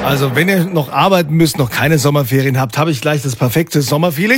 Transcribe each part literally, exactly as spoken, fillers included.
Also wenn ihr noch arbeiten müsst, noch keine Sommerferien habt, habe ich gleich das perfekte Sommerfeeling.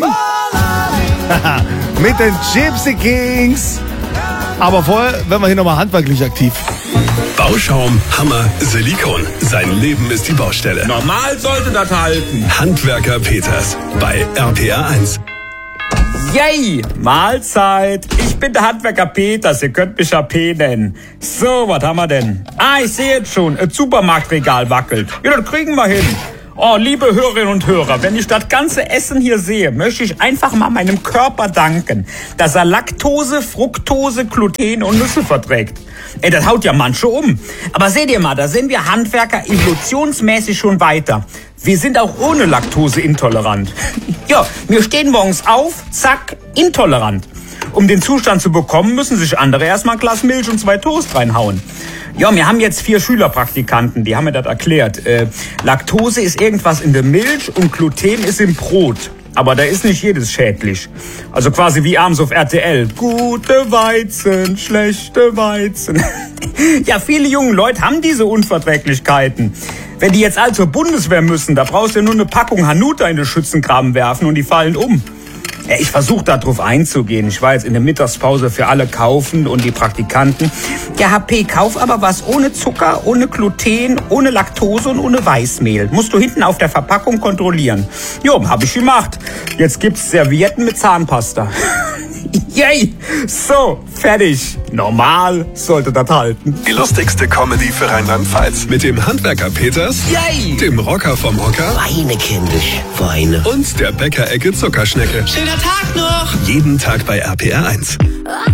Mit den Gypsy Kings. Aber vorher werden wir hier nochmal handwerklich aktiv. Bauschaum, Hammer, Silikon. Sein Leben ist die Baustelle. Normal sollte das halten. Handwerker Peters bei R P R eins. Yay! Mahlzeit! Ich bin der Handwerker Peters, ihr könnt mich ja P nennen. So, was haben wir denn? Ah, ich sehe jetzt schon, ein Supermarktregal wackelt. Ja, das kriegen wir hin. Oh, liebe Hörerinnen und Hörer, wenn ich das ganze Essen hier sehe, möchte ich einfach mal meinem Körper danken, dass er Laktose, Fructose, Gluten und Nüsse verträgt. Ey, das haut ja manche um. Aber seht ihr mal, da sind wir Handwerker evolutionsmäßig schon weiter. Wir sind auch ohne Laktose intolerant. Ja, wir stehen morgens auf, zack, intolerant. Um den Zustand zu bekommen, müssen sich andere erstmal ein Glas Milch und zwei Toast reinhauen. Ja, wir haben jetzt vier Schülerpraktikanten, die haben mir das erklärt. Äh, Laktose ist irgendwas in der Milch und Gluten ist im Brot. Aber da ist nicht jedes schädlich. Also quasi wie abends auf R T L. Gute Weizen, schlechte Weizen. Ja, viele junge Leute haben diese Unverträglichkeiten. Wenn die jetzt all zur Bundeswehr müssen, da brauchst du ja nur eine Packung Hanuta in den Schützengraben werfen und die fallen um. Ja, ich versuche da drauf einzugehen. Ich war jetzt in der Mittagspause für alle kaufen und die Praktikanten. Ja, H P, kauf aber was ohne Zucker, ohne Gluten, ohne Laktose und ohne Weißmehl. Musst du hinten auf der Verpackung kontrollieren. Jo, hab ich gemacht. Jetzt gibt's Servietten mit Zahnpasta. Yay! So, fertig. Normal sollte das halten. Die lustigste Comedy für Rheinland-Pfalz. Mit dem Handwerker Peters, Yay! dem Rocker vom Hocker Weine, kindisch, weine. und der Bäckerecke Zuckerschnecke. Schöner Tag noch! Jeden Tag bei R P R eins.